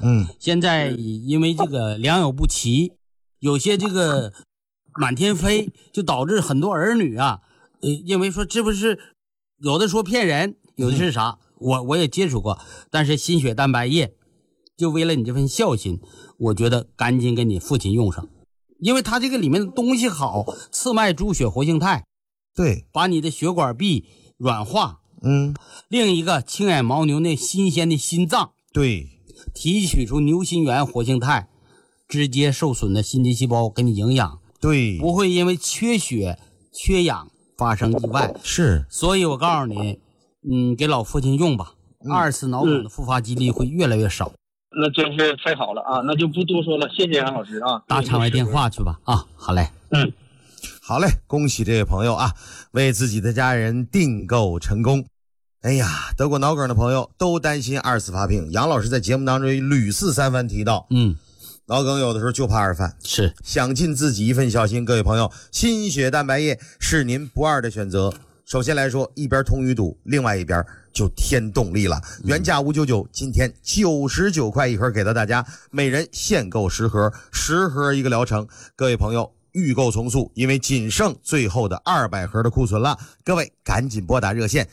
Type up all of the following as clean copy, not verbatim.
现在因为这个良莠不齐，有些这个满天飞，就导致很多儿女啊，认为说这不是有的说骗人，有的是啥，我也接触过，但是心血蛋白液，就为了你这份孝心，我觉得赶紧给你父亲用上，因为它这个里面的东西好，刺脉猪血活性肽， 对， 把你的血管壁软化。另一个青眼牦牛那新鲜的心脏， 对， 提取出牛心源活性肽，直接受损的心肌细胞给你营养， 对， 不会因为缺血缺氧发生意外。 是， 所以我告诉你，给老父亲用吧，二次脑梗的复发几率会越来越少。 那真是太好了啊！那就不多说了，谢谢杨老师啊。 打场外电话去吧啊，好嘞。 好嘞，恭喜这位朋友啊，为自己的家人订购成功。哎呀，得过脑梗的朋友都担心二次发病，杨老师在节目当中屡次三番提到，脑梗有的时候就怕二犯， 是想尽自己一份小心。各位朋友，心血蛋白液是您不二的选择。首先来说，一边通淤堵，另外一边就添动力了。原价599，今天99块一盒给到大家，每人限购10盒，10盒一个疗程。各位朋友预购从速，因为仅剩最后的200盒的库存了，各位赶紧拨打热线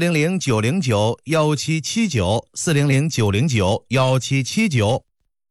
400-909-1779 400-909-1779。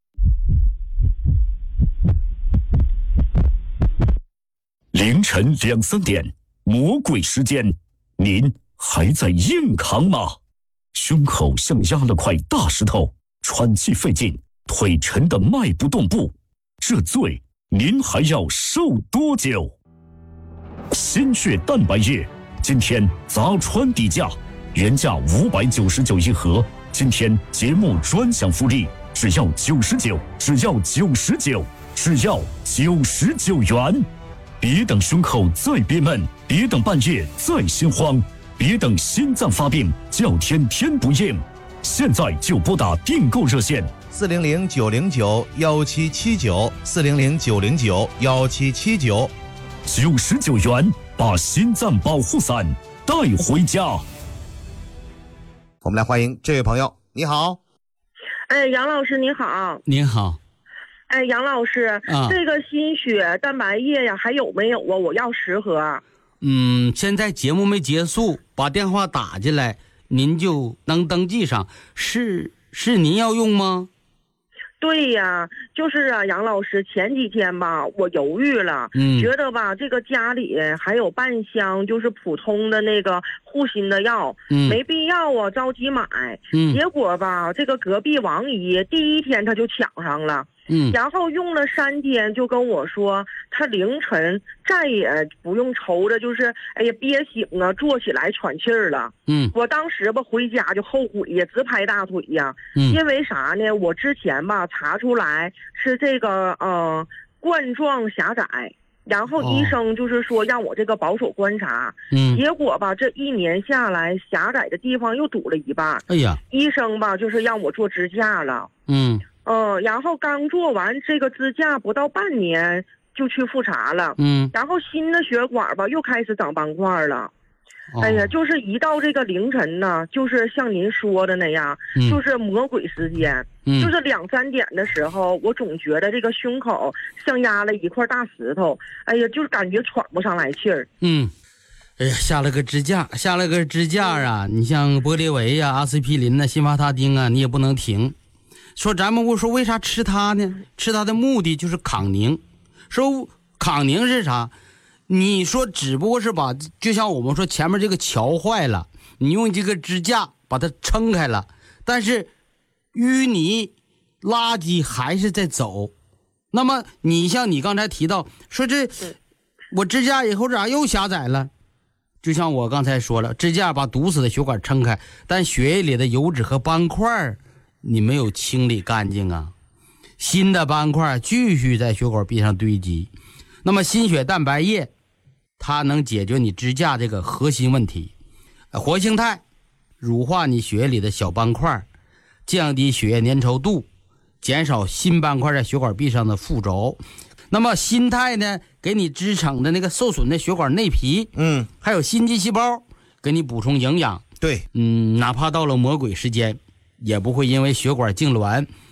凌晨2、3点，魔鬼时间，您还在硬扛吗？胸口像压了块大石头，喘气费劲，腿沉得迈不动步，这罪您还要受多久？心血蛋白液今天砸穿底价，原价599一盒，今天节目专享福利，只要99，只要99，只要99元。别等胸口再憋闷，别等半夜再心慌，别等心脏发病叫天天不应，现在就拨打订购热线 400-909-1779 400-909-1779。 99元把心脏保护伞带回家。 我们来欢迎这位朋友，你好。 杨老师你好。 您好。 杨老师，这个心血蛋白液呀，还有没有啊？我要10盒。 现在节目没结束，把电话打进来，您就能登记上。是您要用吗？ 对呀，就是啊，杨老师，前几天吧，我犹豫了，觉得吧，这个家里还有半箱就是普通的那个护心的药，没必要啊，着急买。结果吧，这个隔壁王姨第一天她就抢上了。然后用了3天，就跟我说，他凌晨再也不用抽着，就是憋醒啊，坐起来喘气儿了。我当时吧回家就后悔呀，直拍大腿呀。因为啥呢？我之前吧查出来是这个冠状狭窄，然后医生就是说让我这个保守观察。结果吧这1年下来，狭窄的地方又堵了一半。哎呀，医生吧就是让我做支架了。然后刚做完这个支架不到半年就去复查了。然后新的血管吧又开始长斑块了。哎呀，就是一到这个凌晨呢，就是像您说的那样，就是魔鬼时间。就是2、3点的时候，我总觉得这个胸口像压了一块大石头，哎呀，就是感觉喘不上来气儿。 哎呀，下了个支架啊！你像玻利维呀、阿司匹林呐、辛伐他汀啊，你也不能停。说咱们说为啥吃它呢？吃它的目的就是抗凝。说抗凝是啥？你说只不过是把，就像我们说前面这个桥坏了，你用这个支架把它撑开了，但是淤泥垃圾还是在走。那么你像你刚才提到说这我支架以后咋又狭窄了？就像我刚才说了，支架把堵死的血管撑开，但血液里的油脂和斑块你没有清理干净啊，新的斑块继续在血管壁上堆积。那么心血蛋白液它能解决你支架这个核心问题，活性肽乳化你血液里的小斑块，降低血液粘稠度，减少新斑块在血管壁上的附着。那么心肽呢，给你支撑的那个受损的血管内皮，还有心肌细胞，给你补充营养。 对， 哪怕到了魔鬼时间，也不会因为血管痉挛